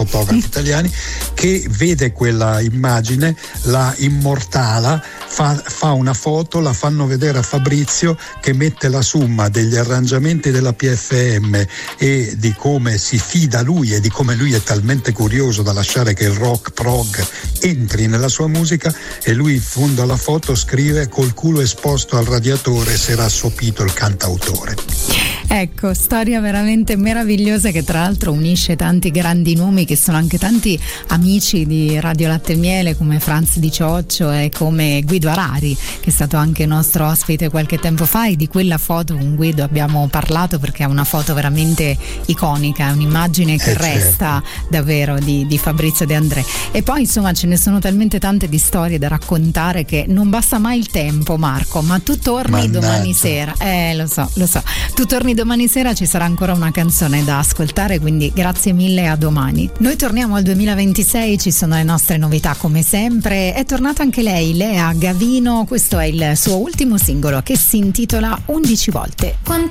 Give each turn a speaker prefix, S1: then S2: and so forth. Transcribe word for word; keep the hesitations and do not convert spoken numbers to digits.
S1: fotografi italiani, che vede quella immagine, la immortala, fa, fa una foto, la fanno vedere a Fabrizio, che mette la somma degli arrangiamenti della P F M e di come si fida lui e di come lui è talmente curioso da lasciare che il rock prog entri nella sua musica, e lui in fondo alla foto scrive: col culo esposto al radiatore s'era assopito il cantautore.
S2: Ecco, storia veramente meravigliosa, che tra l'altro unisce tanti grandi nomi che sono anche tanti amici di Radio Latte e Miele, come Franz Di Cioccio e come Guido Arari, che è stato anche nostro ospite qualche tempo fa, e di quella foto con Guido abbiamo parlato perché è una foto veramente iconica, è un'immagine che
S1: eh
S2: resta
S1: certo.
S2: davvero di, di Fabrizio De André. E poi insomma ce ne sono talmente tante di storie da raccontare che non basta mai il tempo, Marco, ma tu torni
S1: Mannaggia.
S2: domani sera, eh lo so, lo so, tu torni domani sera, ci sarà ancora una canzone da ascoltare, quindi grazie mille, a domani. Noi torniamo al duemilaventisei, ci sono le nostre novità come sempre. È tornata anche lei, Lea Gavino, questo è il suo ultimo singolo che si intitola undici volte.